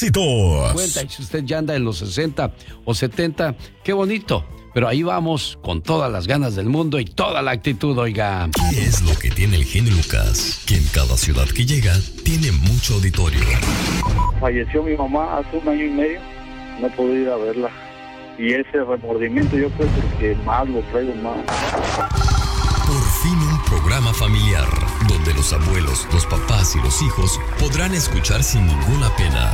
éxitos. Cuenta, y si usted ya anda en los 60 o 70, qué bonito. Pero ahí vamos con todas las ganas del mundo y toda la actitud, oiga. ¿Qué es lo que tiene el genio Lucas? Que en cada ciudad que llega tiene mucho auditorio. Falleció mi mamá hace 1 año y medio, no pude ir a verla. Y ese remordimiento yo creo que más lo traigo más. Por fin un programa familiar, donde los abuelos, los papás y los hijos podrán escuchar sin ninguna pena